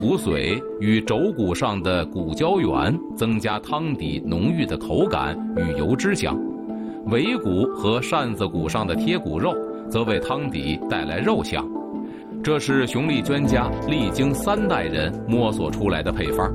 骨髓与肘骨上的骨胶原，增加汤底浓郁的口感与油脂香；尾骨和扇子骨上的贴骨肉，则为汤底带来肉香。这是熊丽娟家历经3代人摸索出来的配方。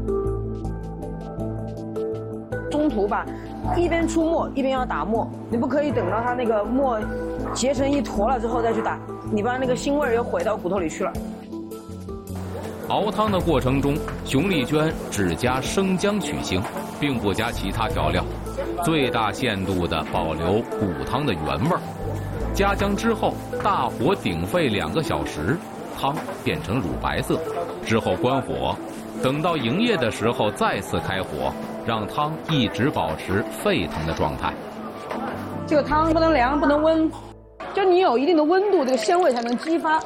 中途吧，一边出沫一边要打沫，你不可以等到它那个沫结成一坨了之后再去打，你把那个腥味又回到骨头里去了。 熬汤的过程中，熊丽娟只加生姜去腥，并不加其他调料，最大限度地保留骨汤的原味儿。加姜之后，大火鼎沸2个小时，汤变成乳白色，之后关火，等到营业的时候再次开火，让汤一直保持沸腾的状态。 这个汤不能凉，不能温，就你有一定的温度，这个鲜味才能激发。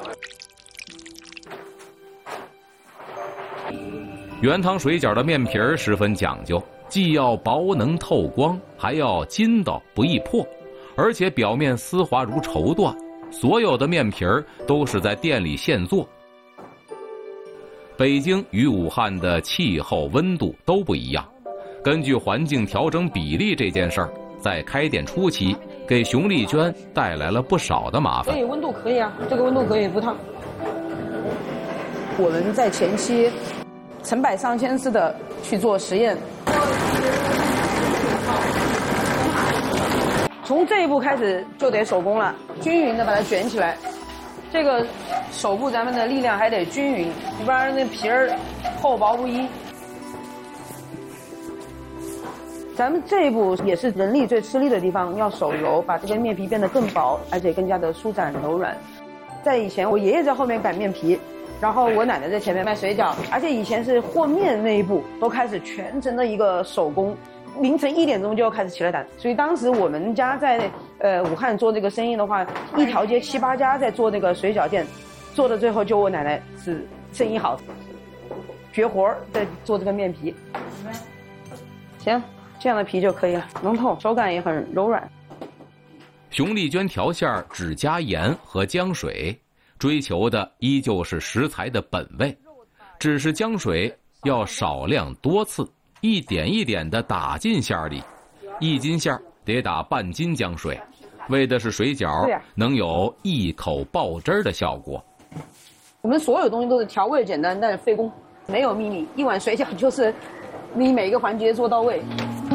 原汤水饺的面皮儿十分讲究，既要薄能透光，还要筋道不易破，而且表面丝滑如绸缎。所有的面皮儿都是在店里现做。北京与武汉的气候温度都不一样，根据环境调整比例这件事儿，在开店初期给熊丽娟带来了不少的麻烦。 这温度可以啊，这个温度可以不烫。我们在前期成百上千次的去做实验，从这一步开始就得手工了，均匀的把它卷起来。这个手部咱们的力量还得均匀，不然那皮儿厚薄不一。咱们这一步也是人力最吃力的地方，要手揉，把这个面皮变得更薄，而且更加的舒展柔软。在以前，我爷爷在后面擀面皮，然后我奶奶在前面卖水饺，而且以前是和面那一步都开始全程的一个手工，凌晨1点钟就要开始起来打。所以当时我们家在武汉做这个生意的话，一条街7、8家在做那个水饺店，做的最后就我奶奶是生意好，绝活在做这个面皮。行，这样的皮就可以了，能透，手感也很柔软。 熊丽娟调馅儿只加盐和姜水，追求的依旧是食材的本味，只是姜水要少量多次，一点一点地打进馅儿里。1斤馅儿得打半斤姜水，为的是水饺能有一口爆汁儿的效果。 我们所有东西都是调味简单，但是费工，没有秘密。一碗水饺就是你每一个环节做到位。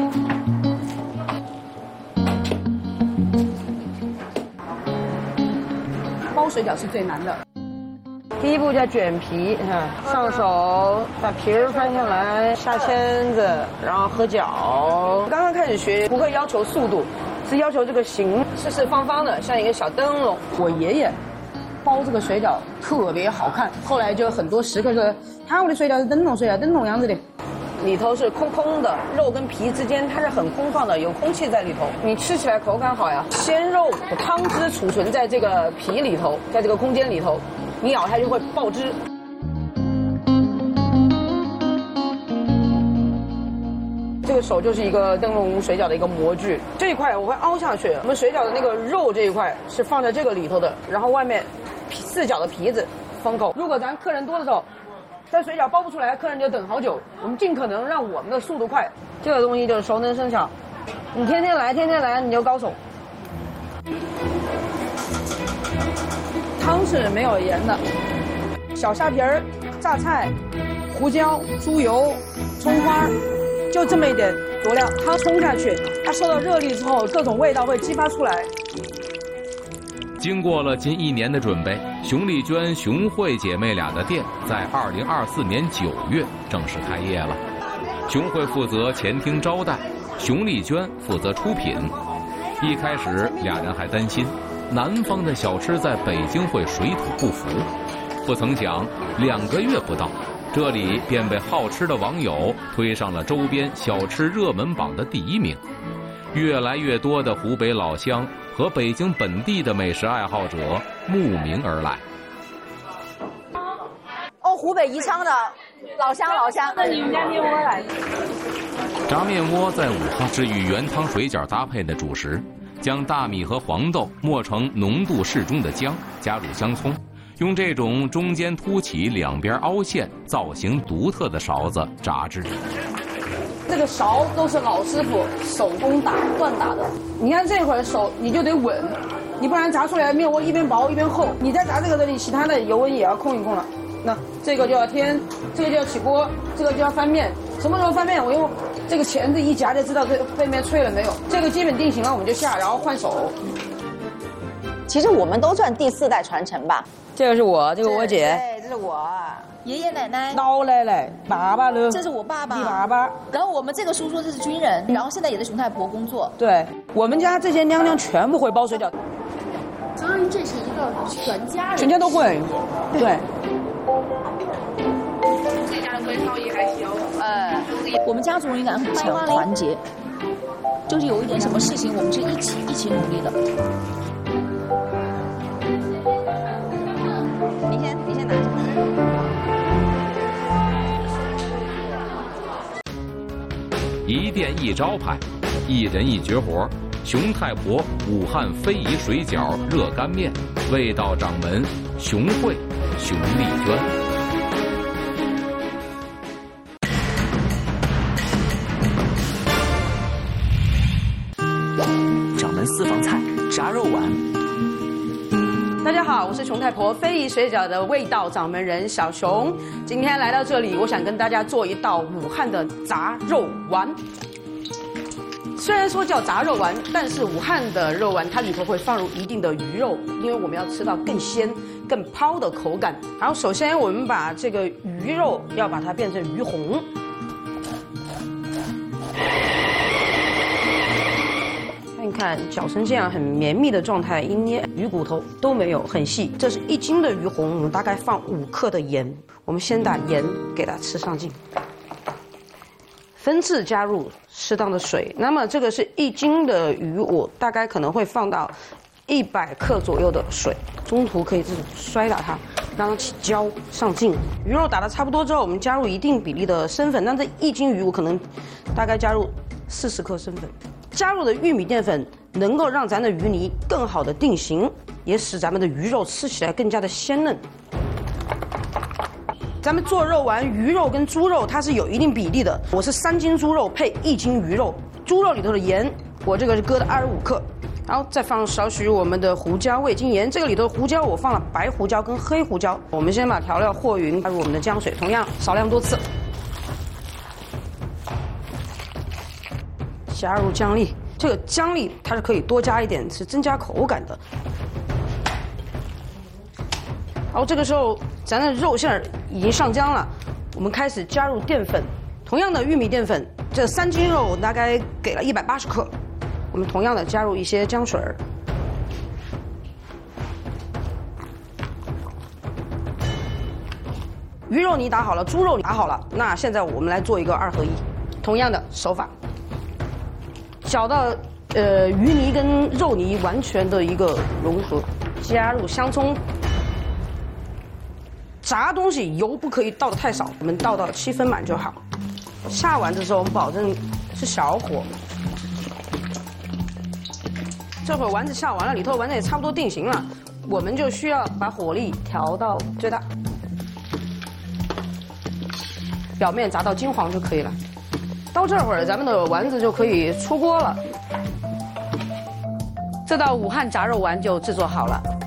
包水饺是最难的。第一步叫卷皮，上手把皮儿翻下来，下签子，然后合脚。刚刚开始学，不会要求速度，是要求这个形四四方方的，像一个小灯笼。我爷爷包这个水饺特别好看，后来就很多食客说，我的水饺是灯笼水饺，灯笼样子的。里头是空空的，肉跟皮之间它是很空旷的，有空气在里头，你吃起来口感好呀。鲜肉的汤汁储存在这个皮里头，在这个空间里头，你咬它就会爆汁。这个手就是一个灯笼水饺的一个模具，这一块我会凹下去。我们水饺的那个肉这一块是放在这个里头的，然后外面4角的皮子封口。如果咱客人多的时候，但水饺包不出来，客人就等好久。我们尽可能让我们的速度快。这个东西就是熟能生巧，你天天来，你就高手。汤是没有盐的，小虾皮儿、榨菜、胡椒、猪油、葱花，就这么一点佐料，汤冲下去，它受到热力之后，各种味道会激发出来。 经过了近1年的准备，熊丽娟、熊慧姐妹俩的店在2024年9月正式开业了。熊慧负责前厅招待，熊丽娟负责出品。一开始俩人还担心南方的小吃在北京会水土不服，不曾想2个月不到，这里便被好吃的网友推上了周边小吃热门榜的第1名。越来越多的湖北老乡和北京本地的美食爱好者慕名而来。 湖北宜昌的老乡。那你们家面窝来的？ 炸面窝在武汉是与原汤水饺搭配的主食，将大米和黄豆磨成浓度适中的浆，加入香葱， 用这种中间凸起、两边凹陷、造型独特的勺子炸制。 这个勺都是老师傅手工打、锻打的。你看这会儿手你就得稳，你不然炸出来面窝一边薄一边厚。你再炸这个的，你其他的油温也要控一控了。那这个就要添，这个就要起锅，这个就要翻面。什么时候翻面？我用这个钳子一夹就知道这背面脆了没有。这个基本定型了，我们就下，然后换手。 其实我们都算第4代传承吧。 这个是我，这个我姐， 对，这是我爷爷奶奶、 老奶奶、爸爸了， 这是我爸爸、 你爸爸。 然后我们这个叔叔这是军人，然后现在也在熊太婆工作。 对，我们家这些娘娘全部会包水饺。 相当于这是一个全家人， 全家都会，对。 这家人味道也还行。 我们家族人感很强，团结，就是有一点什么事情，我们是一起努力的。你先拿着。 一店一招牌，一人一绝活。熊太婆武汉非遗水饺热干面，味道掌门熊慧、熊丽娟。 掌门私房菜炸肉丸。 大家好，我是熊太婆非遗水饺的味道掌门人小熊。今天来到这里，我想跟大家做一道武汉的炸肉丸。虽然说叫炸肉丸，但是武汉的肉丸它里头会放入一定的鱼肉，因为我们要吃到更鲜、更抛的口感。然后首先我们把这个鱼肉要把它变成鱼红。你看搅成这样很绵密的状态，一捏鱼骨头都没有，很细。这是1斤的鱼红，我们大概放5克的盐。我们先打盐给它吃上劲，分次加入适当的水。那么这个是1斤的鱼，我大概可能会放到100克左右的水，中途可以这种摔打它，让它起胶上劲。鱼肉打得差不多之后，我们加入一定比例的生粉。那这1斤鱼我可能大概加入40克生粉。加入的玉米淀粉能够让咱的鱼泥更好的定型，也使咱们的鱼肉吃起来更加的鲜嫩。咱们做肉丸，鱼肉跟猪肉它是有一定比例的。我是3斤猪肉配1斤鱼肉，猪肉里头的盐我这个是搁的25克，然后再放少许我们的胡椒、味精、盐。这个里头胡椒我放了白胡椒跟黑胡椒。我们先把调料和匀，加入我们的姜水，同样少量多次。加入姜粒，这个姜粒它是可以多加一点，是增加口感的。然后这个时候咱的肉馅儿已经上浆了，我们开始加入淀粉。同样的玉米淀粉，这3斤肉大概给了180克，我们同样的加入一些姜水儿。鱼肉泥打好了，猪肉打好了，那现在我们来做一个2合1，同样的手法。搅到鱼泥跟肉泥完全的一个融合，加入香葱。炸东西油不可以倒得太少，我们倒到7分满就好。下丸的时候我们保证是小火。这会儿丸子下完了，里头丸子也差不多定型了，我们就需要把火力调到最大，表面炸到金黄就可以了。到这会儿，咱们的丸子就可以出锅了。这道武汉炸肉丸就制作好了。